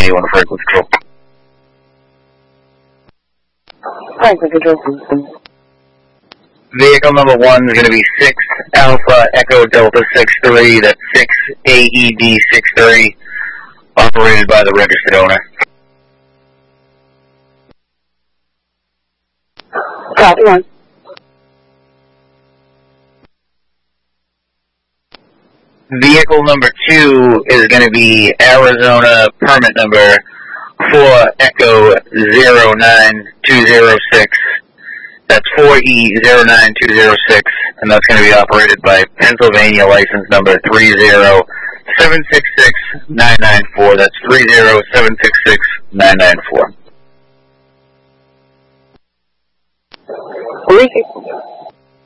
anyone Franklin Control. Franklin Control. Vehicle number 1 is going to be 6 Alpha Echo Delta 63, that's 6 AED 63, operated by the registered owner. Copy one. Vehicle number 2 is going to be Arizona permit number 4 Echo 09206. That's 4E09206, and that's going to be operated by Pennsylvania license number 30766-994. That's 30766-994. Ricky.